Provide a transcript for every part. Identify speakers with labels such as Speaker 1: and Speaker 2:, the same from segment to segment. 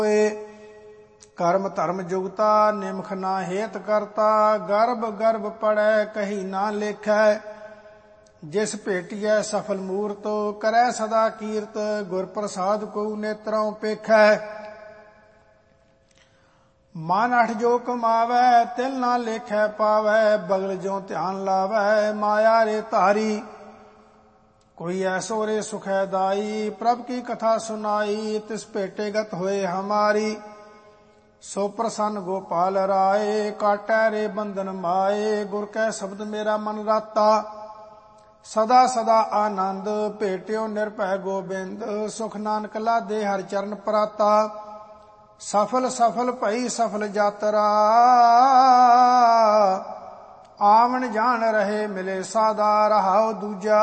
Speaker 1: ਕਰਮ ਧਰਮ ਜੁਗਤਾ ਨਿਮਖ ਨਾ ਹੇਤ ਕਰਤਾ। ਗਰਭ ਗਰਭ ਪੜੈ ਕਹੀ ਨਾ ਲੇਖੈ। ਜਿਸ ਭੇਟੀਐ ਸਫਲ ਮੂਰਤ ਕਰੈ ਸਦਾ ਕੀਰਤ। ਗੁਰ ਪ੍ਰਸਾਦ ਕੋ ਨੇਤਰੋਂ ਪੇਖੈ। ਮਨ ਅਠ ਜੋ ਕਮਾਵੈ ਤਿਲ ਨਾ ਲੇਖੈ ਪਾਵੈ। ਬਗਲ ਜੋ ਧਿਆਨ ਲਾਵੈ ਮਾਇਆ ਰੇ ਧਾਰੀ। ਕੋਈ ਐਸੋ ਰੇ ਸੁਖੈ ਦਾਈ ਪ੍ਰਭ ਕੀ ਕਥਾ ਸੁਨਾਈ। ਤਿਸ ਭੇਟੇਗਤ ਹੋਏ ਹਮਾਰੀ। ਸੋ ਪ੍ਰਸੰਨ ਗੋਪਾਲ ਰਾਏ ਕਾਟੈ ਰੇ ਬੰਧਨ ਮਾਏ। ਗੁਰ ਕੈ ਸ਼ਬਦ ਮੇਰਾ ਮਨ ਰਾਤਾ ਸਦਾ ਸਦਾ ਆਨੰਦ। ਭੇਟਿਓ ਨਿਰਭੈ ਗੋਬਿੰਦ ਸੁਖ ਨਾਨਕ ਲਾਦੇ ਹਰਿ ਚਰਨ ਪਰਾਤਾ। ਸਫਲ ਸਫਲ ਭਈ ਸਫਲ ਯਾਤਰਾ ਆਵਣ ਜਾਣ ਰਹੇ ਮਿਲੇ ਸਾਦਾ। ਰਹਾਉ ਦੂਜਾ।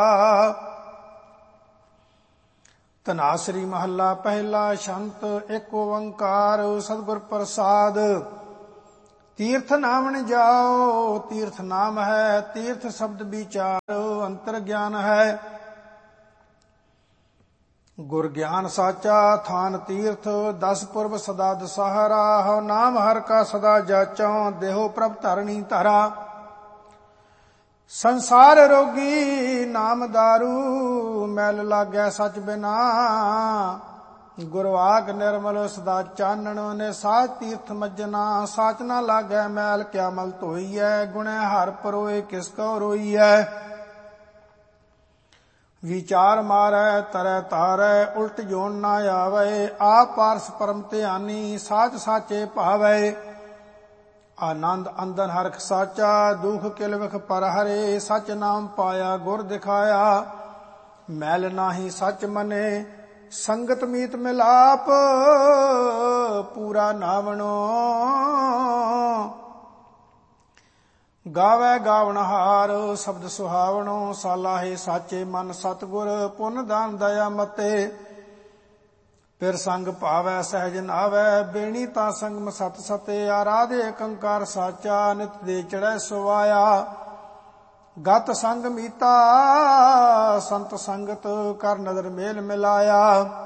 Speaker 1: ਧਨਾਸਰੀ ਮਹੱਲਾ ਪਹਿਲਾ। ਸ਼ੰਤ ਏਕ ਓੰਕਾਰ ਸਤਿਗੁਰ ਪ੍ਰਸਾਦ। ਤੀਰਥ ਨਾਵਣ ਜਾਓ ਤੀਰਥ ਨਾਮ ਹੈ। ਤੀਰਥ ਸ਼ਬਦ ਵਿਚਾਰੋ ਅੰਤਰ ਗਿਆਨ ਹੈ। ਗੁਰ ਗਿਆਨ ਸਾਚਾ ਥਾਨ ਤੀਰਥ। 10 ਪੁਰਬ ਸਦਾ ਦਸਹਰਾ। ਹਉ ਨਾਮ ਹਰ ਕਾ ਸਦਾ ਜਾਚਉ। ਦੇਹੋ ਪ੍ਰਭ ਧਰਣੀ ਧਰਾ। ਸੰਸਾਰ ਰੋਗੀ ਨਾਮ ਦਾਰੂ। ਮੈਲ ਲਾਗੈ ਸਚ ਬਿਨਾ। ਗੁਰਵਾਕ ਨਿਰਮਲ ਸਦਾ ਚਾਨਣ ਨੇ ਸਾਚ ਤੀਰਥ ਮੱਜਣਾ। ਸਾਚ ਨਾ ਲਾਗੈ ਮੈਲ ਕਿਆ ਮਲ ਧੋਈਐ। ਗੁਣੈ ਹਰ ਪਰੋਏ ਕਿਸ ਕਉ ਰੋਈਐ। ਵਿਚਾਰ ਮਾਰੈ ਤਰੈ ਤਾਰੈ ਉਲਟ ਜੋਨ ਨਾ ਆਵੈ। ਆਪ ਪਾਰਸ ਪਰਮ ਧਿਆਨੀ ਸਾਚ ਸਾਚੇ ਭਾਵੈ। ਆਨੰਦ ਅੰਦਨ ਹਰਖ ਸਾਚਾ ਦੁਖ ਕਿਲ ਵਿਖ ਪਰ ਹਰੇ। ਸਚ ਨਾਮ ਪਾਇਆ ਗੁਰ ਦਿਖਾਇਆ ਮੈਲ ਨਾਹੀ ਸਚ ਮਨੇ। ਸੰਗਤ ਮੀਤ ਮਿਲਾਪ ਪੂਰਾ ਨਾਵਣੋ। ਗਾਵੈ ਗਾਵਣਹਾਰ ਸ਼ਬਦ ਸੁਹਾਵਣੋ। ਸਾਲਾਹੇ ਸਾਚੇ ਮਨ ਸਤਿਗੁਰ ਪੁੰਨ ਦਾਨ ਦਇਆ ਮਤੇ। ਫਿਰ ਸੰਗ ਭਾਵੈ ਸਹਿਜ ਨਾਵੈ ਬੇਣੀ ਤਾਂ ਸੰਗਮ ਸਤ ਸਤੇ। ਆਰਾਧੇ ਏਕੰਕਾਰ ਸਾਚਾ ਨਿਤ ਦੇ ਚੜੈ ਸੁਵਾਇਆ। ਗਤ ਸੰਗ ਮੀਤਾ ਸੰਤ ਸੰਗਤ ਕਰ ਨਦਰ ਮੇਲ ਮਿਲਾਇਆ।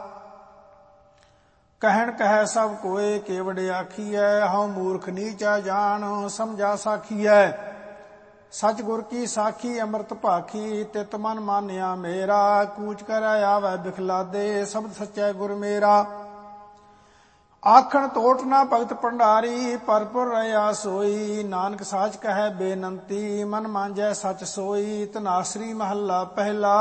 Speaker 1: ਕਹਿਣ ਕਹੈ ਸਭ ਕੋਏ ਕੇਵੜ ਆਖੀਐ। ਹਉ ਮੂਰਖ ਨੀਚਾ ਜਾਣ ਸਮਝਾ ਸਾਖੀਐ। ਸਚ ਗੁਰ ਕੀ ਸਾਖੀ ਅੰਮ੍ਰਿਤ ਭਾਖੀ। ਤਿਤ ਮਨ ਮਾਨਿਆ ਮੇਰਾ ਕੂਚ ਕਰੈ ਆਵੈ ਬਿਖਲਾਦੇ। ਸ਼ਬਦ ਸਚੈ ਗੁਰ ਮੇਰਾ ਆਖਣ ਤੋਟ ਨਾ ਭਗਤ ਭੰਡਾਰੀ। ਭਰਪੁਰ ਰਹਾ ਸੋਈ ਨਾਨਕ ਸਾਚ ਕਹੈ ਬੇਨੰਤੀ। ਮਨ ਮਾਂਜੈ ਸਚ ਸੋਈ। ਧਨਾਸਰੀ ਮਹੱਲਾ ਪਹਿਲਾ।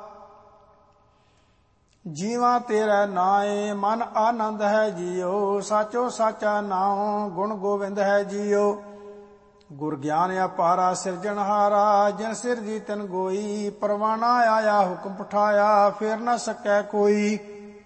Speaker 1: ਜੀਵਾ ਤੇਰਾ ਨਾਏ ਮਨ ਆਨੰਦ ਹੈ ਜੀਓ। ਸਾਚੋ ਸਾਚਾ ਨਾਉ ਗੁਣ ਗੋਬਿੰਦ ਹੈ ਜੀਓ। ਗੁਰ ਗਿਆਨ ਅਪਾਰਾ ਸਿਰਜਣਹਾਰਾ। ਜਿਨ ਸਿਰਜੀ ਤਿਨ ਗੋਈ। ਪਰਵਾਣਾ ਆਇਆ ਹੁਕਮ ਪਠਾਇਆ ਫੇਰ ਨਾ ਸਕੈ ਕੋਈ।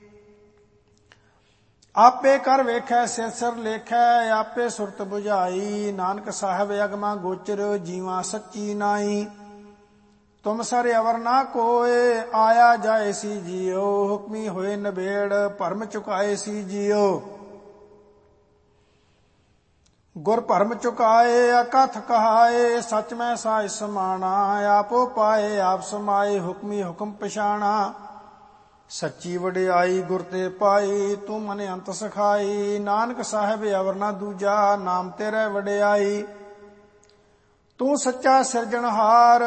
Speaker 1: ਆਪੇ ਕਰ ਵੇਖੈ ਸਿਰ ਸਿਰ ਲੇਖੈ। ਆਪੇ ਸੁਰਤ ਬੁਝਾਈ ਨਾਨਕ ਸਾਹਿਬ ਅਗਮਾ ਗੋਚਰ। ਜੀਵਾ ਸੱਚੀ ਨਾਈ ਤੁਮ ਸਰ ਅਵਰ ਨਾ ਕੋਏ। ਆਇਆ ਜਾਏ ਸੀ ਜੀਓ ਹੁਕਮੀ ਹੋਏ ਨਬੇੜ। ਭਰਮ ਚੁਕਾਏ ਸੀ ਜੀਓ ਗੁਰ ਭਰਮ ਚੁਕਾਏ। ਅਕਥ ਕਹਾਏ ਸਚ ਮੈਂ ਸਾਜ ਸਮਾਣਾ। ਆਪੋ ਪਾਏ ਆਪ ਸਮਾਏ ਹੁਕਮੀ ਹੁਕਮ ਪਛਾਣਾ। ਸੱਚੀ ਵਡਿਆਈ ਗੁਰ ਤੇ ਪਾਈ ਤੂੰ ਮਨ ਅੰਤ ਸਖਾਈ। ਨਾਨਕ ਸਾਹਿਬ ਅਵਰ ਨਾ ਦੂਜਾ ਨਾਮ ਤੇਰੇ ਵਡਿਆਈ। ਤੂੰ ਸੱਚਾ ਸਿਰਜਣਹਾਰ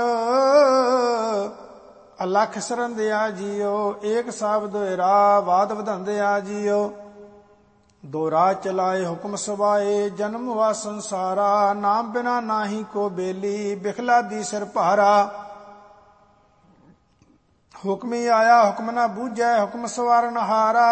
Speaker 1: ਅਲਖ ਸਰੰਦਿਆ ਜੀਓ। ਏਕ ਸਾਬਦ ਹੋਇਰਾ ਬਾਦ ਵਧੰਦਿਆ ਜੀਓ। ਦੋ ਰਾਹ ਚਲਾਏ ਹੁਕਮ ਸਵਾਏ ਜਨਮ ਵਾ ਸੰਸਾਰਾ। ਨਾਮ ਬਿਨਾ ਨਾਹੀ ਕੋ ਬੇਲੀ ਬਿਖਲਾ ਦੀ ਸਿਰ ਭਾਰਾ। ਹੁਕਮੀ ਆਇਆ ਹੁਕਮ ਨਾ ਬੂਝੈ ਹੁਕਮ ਸਵਾਰਨ ਹਾਰਾ।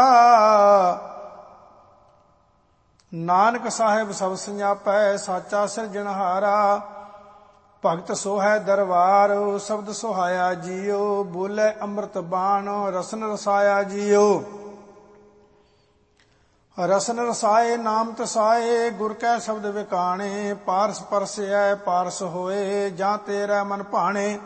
Speaker 1: ਨਾਨਕ ਸਾਹਿਬ ਸਭ ਸੰਜਾਪੈ ਸਾਚਾ ਸਿਰਜਣਹਾਰਾ। ਭਗਤ ਸੋਹੈ ਦਰਬਾਰ ਸ਼ਬਦ ਸੁਹਾਇਆ ਜੀਓ। ਬੋਲੇ ਅੰਮ੍ਰਿਤ ਬਾਣ ਰਸਨ ਰਸਾਇਆ ਜੀਓ। ਰਸਨ ਰਸਾਏ ਨਾਮ ਤਸਾਏ ਗੁਰ ਕੈ ਸ਼ਬਦ ਵਿਕਾਣੇ। ਪਾਰਸ ਪਰਸੈ ਪਾਰਸ ਹੋਏ ਜਾਂ ਤੇਰਾ ਮਨ ਭਾਣੇ।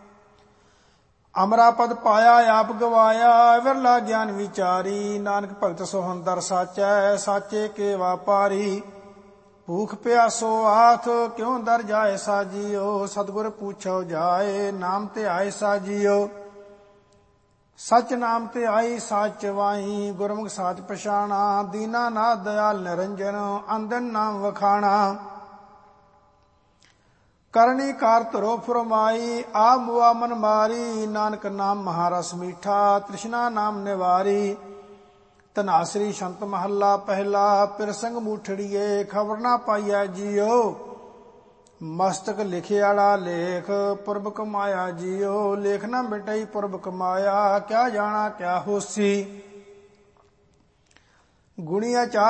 Speaker 1: ਅਮਰਾ ਪਦ ਪਾਇਆ ਆਪ ਗਵਾਇਆ ਵਿਰਲਾ ਗਿਆਨ ਵਿਚਾਰੀ। ਨਾਨਕ ਭਗਤ ਸੋਹੰਦਰ ਸਾਚੈ ਸਾਚੇ ਕੇ ਵਾਪਾਰੀ। ਭੂਖ ਪਿਆਸੋ ਆਥ ਕਿਉ ਦਰ ਜਾਏ ਸਾਜੀਓ। ਸਤਿਗੁਰ ਪੁੱਛੋ ਜਾਏ ਨਾਮ ਤੇ ਆਏ ਸਾਜੀਓ। ਸਚ ਨਾਮ ਤੇ ਆਈ ਸਾਚ ਚਵਾਈ, ਗੁਰਮੁਖ ਸਾਚ ਪਛਾਣਾ, ਦੀਨਾ ਨਾਥ ਦਇਆਲ ਨਿਰੰਜਨ, ਅੰਦਨ ਨਾਮ ਵਖਾਣਾ। ਕਰਨੀ ਕਾਰ ਧਰੋ ਫੁਰਮਾਈ, ਆ ਮੁਆ ਮਨ ਮਾਰੀ, ਨਾਨਕ ਨਾਮ ਮਹਾਰਸ ਮੀਠਾ, ਤ੍ਰਿਸ਼ਨਾ ਨਾਮ ਨਿਵਾਰੀ। ਧਨਾਸਰੀ ਸ਼ੰਤ ਮਹੱਲਾ ਪਹਿਲਾ, ਪਿਰਸੰਗ ਮੂਠੜੀਏ, ਖਬਰ ਨਾ ਪਾਈਐ ਜੀਓ, ਮਸਤਕ ਲਿਖਿਆਲਾ ਲੇਖ, ਪੁਰਬ ਕਮਾਇਆ ਜੀਓ, ਲੇਖ ਨਾ ਮਿਟਈ ਪੁਰਬ ਕਮਾਇਆ, ਕਿਆ ਜਾਣਾ ਕਿਆ ਹੋਸੀ। ਗੁਣੀਆ ਚਾਰ